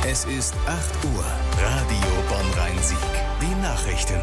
Es ist 8 Uhr. Radio Bonn-Rhein-Sieg. Die Nachrichten.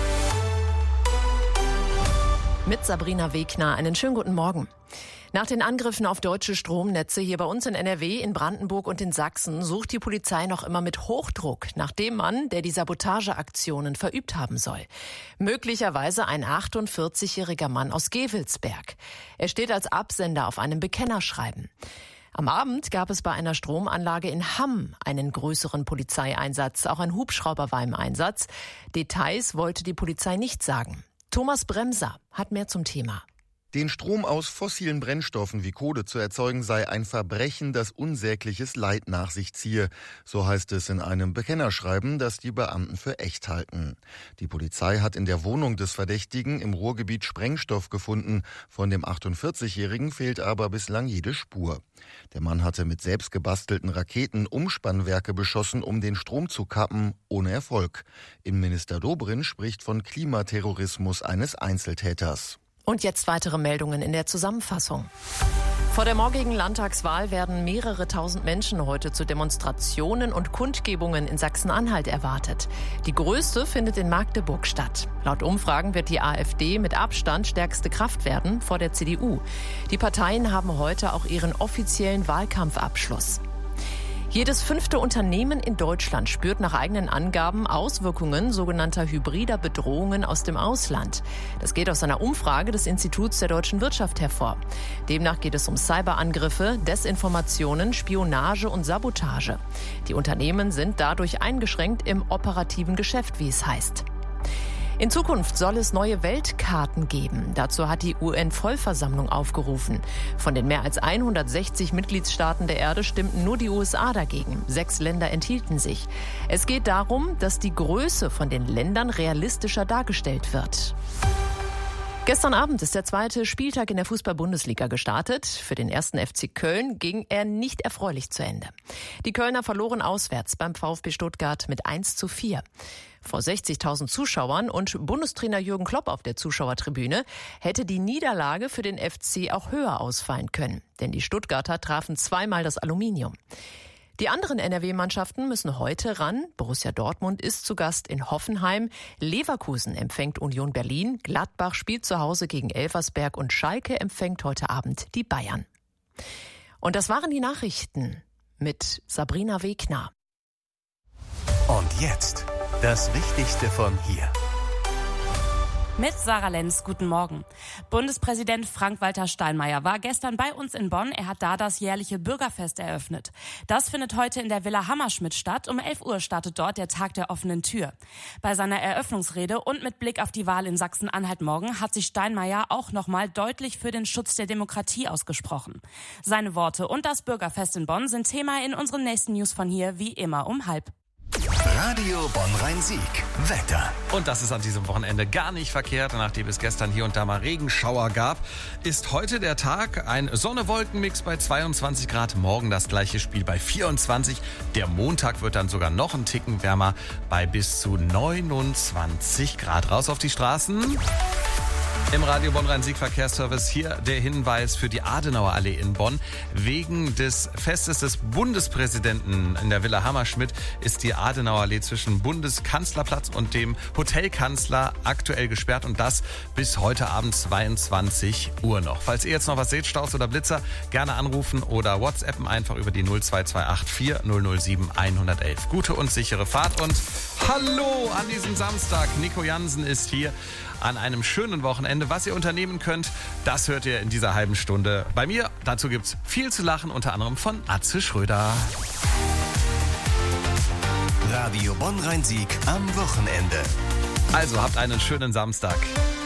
Mit Sabrina Wegner. Einen schönen guten Morgen. Nach den Angriffen auf deutsche Stromnetze hier bei uns in NRW, in Brandenburg und in Sachsen sucht die Polizei noch immer mit Hochdruck nach dem Mann, der die Sabotageaktionen verübt haben soll. Möglicherweise ein 48-jähriger Mann aus Gevelsberg. Er steht als Absender auf einem Bekennerschreiben. Am Abend gab es bei einer Stromanlage in Hamm einen größeren Polizeieinsatz. Auch ein Hubschrauber war im Einsatz. Details wollte die Polizei nicht sagen. Thomas Bremser hat mehr zum Thema. Den Strom aus fossilen Brennstoffen wie Kohle zu erzeugen, sei ein Verbrechen, das unsägliches Leid nach sich ziehe. So heißt es in einem Bekennerschreiben, das die Beamten für echt halten. Die Polizei hat in der Wohnung des Verdächtigen im Ruhrgebiet Sprengstoff gefunden. Von dem 48-Jährigen fehlt aber bislang jede Spur. Der Mann hatte mit selbst gebastelten Raketen Umspannwerke beschossen, um den Strom zu kappen, ohne Erfolg. Innenminister Dobrindt spricht von Klimaterrorismus eines Einzeltäters. Und jetzt weitere Meldungen in der Zusammenfassung. Vor der morgigen Landtagswahl werden mehrere tausend Menschen heute zu Demonstrationen und Kundgebungen in Sachsen-Anhalt erwartet. Die größte findet in Magdeburg statt. Laut Umfragen wird die AfD mit Abstand stärkste Kraft werden vor der CDU. Die Parteien haben heute auch ihren offiziellen Wahlkampfabschluss. Jedes 5. Unternehmen in Deutschland spürt nach eigenen Angaben Auswirkungen sogenannter hybrider Bedrohungen aus dem Ausland. Das geht aus einer Umfrage des Instituts der deutschen Wirtschaft hervor. Demnach geht es um Cyberangriffe, Desinformationen, Spionage und Sabotage. Die Unternehmen sind dadurch eingeschränkt im operativen Geschäft, wie es heißt. In Zukunft soll es neue Weltkarten geben. Dazu hat die UN-Vollversammlung aufgerufen. Von den mehr als 160 Mitgliedstaaten der Erde stimmten nur die USA dagegen. 6 Länder enthielten sich. Es geht darum, dass die Größe von den Ländern realistischer dargestellt wird. Gestern Abend ist der zweite Spieltag in der Fußball-Bundesliga gestartet. Für den 1. FC Köln ging er nicht erfreulich zu Ende. Die Kölner verloren auswärts beim VfB Stuttgart mit 1:4. Vor 60.000 Zuschauern und Bundestrainer Jürgen Klopp auf der Zuschauertribüne hätte die Niederlage für den FC auch höher ausfallen können. Denn die Stuttgarter trafen zweimal das Aluminium. Die anderen NRW-Mannschaften müssen heute ran. Borussia Dortmund ist zu Gast in Hoffenheim. Leverkusen empfängt Union Berlin. Gladbach spielt zu Hause gegen Elversberg. Und Schalke empfängt heute Abend die Bayern. Und das waren die Nachrichten mit Sabrina Wegner. Und jetzt das Wichtigste von hier. Mit Sarah Lenz, guten Morgen. Bundespräsident Frank-Walter Steinmeier war gestern bei uns in Bonn. Er hat da das jährliche Bürgerfest eröffnet. Das findet heute in der Villa Hammerschmidt statt. Um 11 Uhr startet dort der Tag der offenen Tür. Bei seiner Eröffnungsrede und mit Blick auf die Wahl in Sachsen-Anhalt morgen hat sich Steinmeier auch nochmal deutlich für den Schutz der Demokratie ausgesprochen. Seine Worte und das Bürgerfest in Bonn sind Thema in unseren nächsten News von hier, wie immer um 12:30. Radio Bonn-Rhein-Sieg. Wetter. Und das ist an diesem Wochenende gar nicht verkehrt. Nachdem es gestern hier und da mal Regenschauer gab, ist heute der Tag ein Sonne-Wolken-Mix bei 22 Grad. Morgen das gleiche Spiel bei 24. Der Montag wird dann sogar noch einen Ticken wärmer bei bis zu 29 Grad. Raus auf die Straßen. Im Radio Bonn-Rhein-Sieg-Verkehrsservice hier der Hinweis für die Adenauerallee in Bonn. Wegen des Festes des Bundespräsidenten in der Villa Hammerschmidt ist die Adenauerallee zwischen Bundeskanzlerplatz und dem Hotelkanzler aktuell gesperrt und das bis heute Abend 22 Uhr noch. Falls ihr jetzt noch was seht, Staus oder Blitzer, gerne anrufen oder WhatsAppen einfach über die 0228 4007 111. Gute und sichere Fahrt und hallo an diesem Samstag. Nico Jansen ist hier an einem schönen Wochenende. Was ihr unternehmen könnt, das hört ihr in dieser halben Stunde bei mir. Dazu gibt's viel zu lachen, unter anderem von Atze Schröder. Radio Bonn-Rhein-Sieg am Wochenende. Also habt einen schönen Samstag.